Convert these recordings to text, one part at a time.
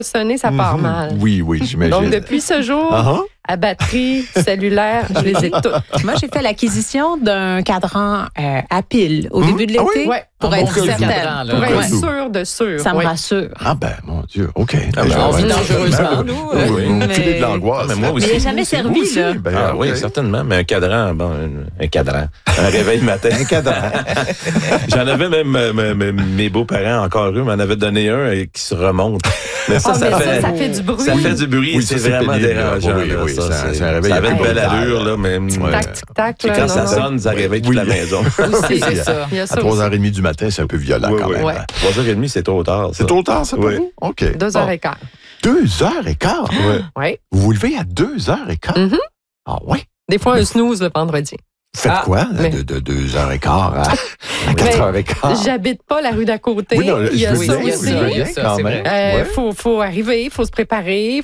sonner, ça part mal. Oui, j'imagine. Donc, depuis ce jour, à batterie, cellulaire, je les ai toutes. Moi, j'ai fait l'acquisition d'un cadran à pile au début de l'été pour être certaine. Pour être sûr de sûr. Ça me rassure. Ah ben, mon Dieu, OK. On vit dangereusement, nous. Vous filez de l'angoisse. Mais moi aussi. Mais il n'a jamais servi, là. Ah oui, certainement. Mais un cadran, un cadran. Un réveil le matin. Un cadran. J'en avais même, mes beaux-parents, encore eux, m'en avaient donné un qui se remonte. Mais ça fait du bruit. Ça fait du bruit et c'est vraiment dérangeant. Oui, c'est un réveil. Ça avait une belle allure, là, mais. Tic-tac, tic-tac. Puis quand ça sonne, ça réveille toute la maison. Aussi, c'est ça. À 3h30 du matin, c'est un peu violent quand même. 3h30, c'est trop tard. C'est trop tard, ça, pour vous? OK. 2h15. 2h15? Oui. Vous vous levez à 2h15? Ah oui? Des fois, un snooze le vendredi. Faites quoi de 2h15 à 4h15? J'habite pas la rue d'à côté. Oui, non, il y a ça aussi. Quand même. Faut arriver, il faut se préparer.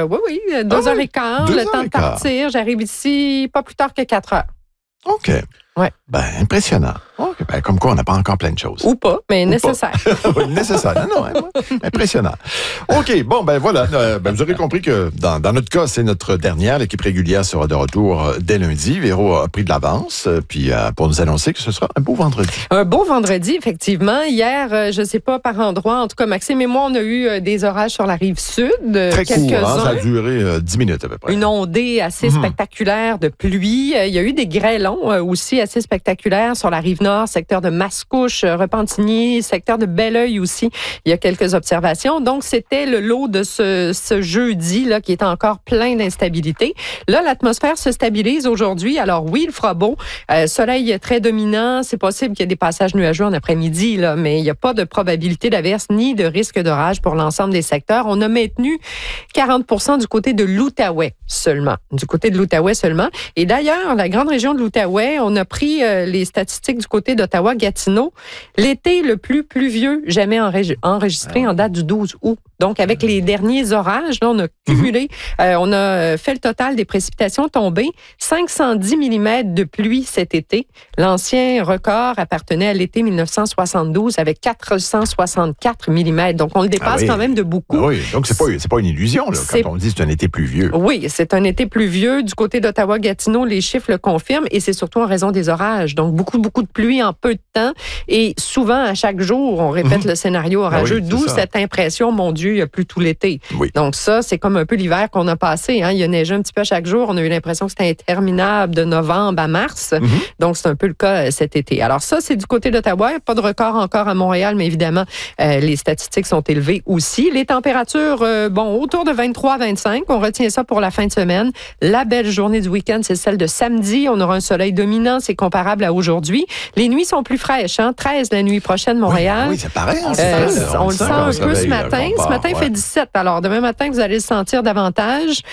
2h15, le temps de partir. J'arrive ici pas plus tard que 4h. OK. Ouais. Ben, impressionnant. Okay. Ben, comme quoi, on n'a pas encore plein de choses. Ou pas, mais nécessaire. Oui, nécessaire. Non, impressionnant. OK, bon, ben voilà. Vous aurez compris que dans notre cas, c'est notre dernière. L'équipe régulière sera de retour dès lundi. Véro a pris de l'avance, puis pour nous annoncer que ce sera un beau vendredi. Un beau vendredi, effectivement. Hier, je ne sais pas par endroit, en tout cas, Maxime et moi, on a eu des orages sur la rive sud. Très court, ça a duré 10 minutes à peu près. Une ondée assez spectaculaire de pluie. Il y a eu des grêlons aussi assez spectaculaires sur la rive nord, secteur de Mascouche, Repentigny, secteur de Belleuil aussi. Il y a quelques observations. Donc, c'était le lot de ce jeudi là qui est encore plein d'instabilité. Là, l'atmosphère se stabilise aujourd'hui. Alors oui, il fera beau. Soleil très dominant. C'est possible qu'il y ait des passages nuageux en après-midi, là, mais il n'y a pas de probabilité d'averse ni de risque d'orage pour l'ensemble des secteurs. On a maintenu 40% du côté de l'Outaouais seulement. Du côté de l'Outaouais seulement. Et d'ailleurs, la grande région de l'Outaouais, on a pris les statistiques du côté d'Ottawa-Gatineau. L'été le plus pluvieux jamais enregistré en date du 12 août. Donc, avec les derniers orages, là, on a cumulé, on a fait le total des précipitations tombées. 510 mm de pluie cet été. L'ancien record appartenait à l'été 1972 avec 464 mm. Donc, on le dépasse quand même de beaucoup. Oui, donc c'est pas une illusion là, quand on dit que c'est un été pluvieux. Oui, c'est un été pluvieux. Du côté d'Ottawa-Gatineau, les chiffres le confirment et c'est surtout en raison des orages. Donc, beaucoup de pluie en peu de temps et souvent, à chaque jour, on répète le scénario orageux, d'où cette impression, mon Dieu, il n'y a plus tout l'été. Oui. Donc ça, c'est comme un peu l'hiver qu'on a passé. Hein. Il y a neigé un petit peu à chaque jour. On a eu l'impression que c'était interminable de novembre à mars. Donc, c'est un peu le cas cet été. Alors ça, c'est du côté d'Ottawa. Pas de record encore à Montréal, mais évidemment, les statistiques sont élevées aussi. Les températures, autour de 23 à 25. On retient ça pour la fin de semaine. La belle journée du week-end, c'est celle de samedi. On aura un soleil dominant. C'est comparable à aujourd'hui. Les nuits sont plus fraîches. 13 la nuit prochaine, Montréal. Oui, c'est pareil. On le sent un peu ce matin. Ce matin, il fait 17. Alors, demain matin, vous allez le sentir davantage.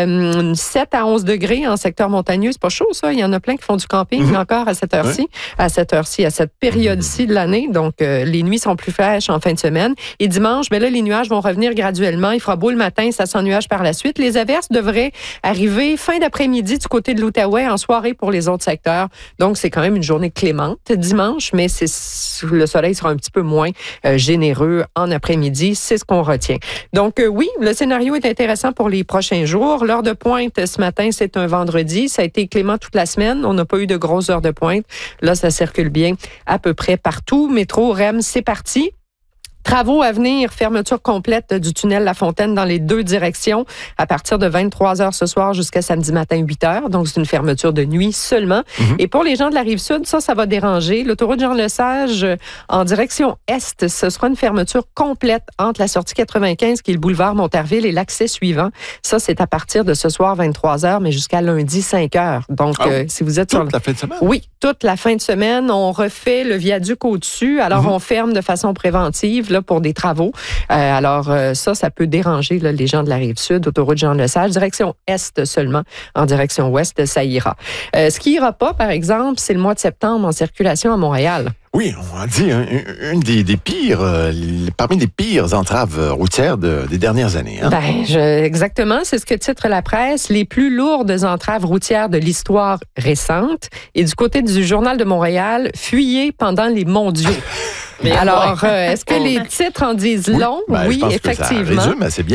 7 à 11 degrés en secteur montagneux. C'est pas chaud, ça. Il y en a plein qui font du camping encore à cette heure-ci. À cette période-ci de l'année. Donc, les nuits sont plus fraîches en fin de semaine. Et dimanche, là, les nuages vont revenir graduellement. Il fera beau le matin, ça s'ennuage par la suite. Les averses devraient arriver fin d'après-midi du côté de l'Outaouais en soirée pour les autres secteurs. Donc, c'est quand même une journée clémente dimanche, mais le soleil sera un petit peu moins généreux en après-midi. C'est ce qu'on retient. Donc, oui, le scénario est intéressant pour les prochains jours. L'heure de pointe ce matin, c'est un vendredi. Ça a été clément toute la semaine. On n'a pas eu de grosses heures de pointe. Là, ça circule bien à peu près partout. Métro, REM, c'est parti. Travaux à venir, fermeture complète du tunnel La Fontaine dans les deux directions à partir de 23h ce soir jusqu'à samedi matin 8h. Donc, c'est une fermeture de nuit seulement. Et pour les gens de la Rive-Sud, ça va déranger. L'autoroute Jean-Lesage en direction Est, ce sera une fermeture complète entre la sortie 95 qui est le boulevard Monterville et l'accès suivant. Ça, c'est à partir de ce soir 23h, mais jusqu'à lundi 5h. Donc, si vous êtes toute la fin de semaine? Oui, toute la fin de semaine. On refait le viaduc au-dessus. Alors, on ferme de façon préventive là, pour des travaux. Alors, ça peut déranger là, les gens de la Rive-Sud, autoroute Jean-Lesage, direction Est seulement. En direction Ouest, ça ira. Ce qui ira pas, par exemple, c'est le mois de septembre en circulation à Montréal. Oui, on a dit une des pires, parmi les pires entraves routières des dernières années. Hein? Exactement, c'est ce que titre la presse. Les plus lourdes entraves routières de l'histoire récente. Et du côté du Journal de Montréal, fuyez pendant les mondiaux. Alors, est-ce que les titres en disent long? Oui, je pense effectivement. Que ça résume assez bien.